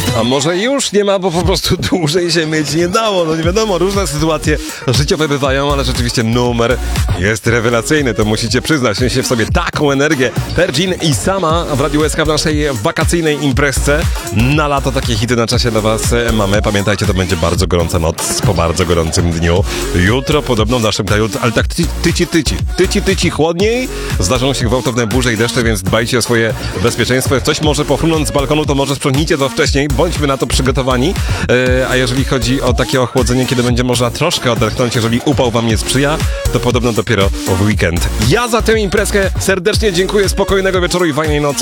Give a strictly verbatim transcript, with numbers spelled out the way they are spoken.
A może już nie ma, bo po prostu dłużej się mieć nie dało. No nie wiadomo, różne sytuacje życiowe bywają, ale rzeczywiście numer jest rewelacyjny, to musicie przyznać. Niesie w sobie taką energię. Pergin i Sama w Radiu S K w naszej wakacyjnej imprezce. Na lato takie hity na czasie dla was mamy. Pamiętajcie, to będzie bardzo gorąca noc po bardzo gorącym dniu. Jutro podobno w naszym kraju, ale tak tyci, tyci, tyci, tyci, tyci chłodniej. Zdarzą się gwałtowne burze i deszcze, więc dbajcie o swoje bezpieczeństwo. Jak coś może pofrunąć z balkonu, to może sprzątnijcie to wcześniej. Bądźmy na to przygotowani. Yy, a jeżeli chodzi o takie ochłodzenie, kiedy będzie można troszkę odetchnąć, jeżeli upał wam nie sprzyja, to podobno dopiero w weekend. Ja za tę imprezkę serdecznie dziękuję. Spokojnego wieczoru i fajnej nocy.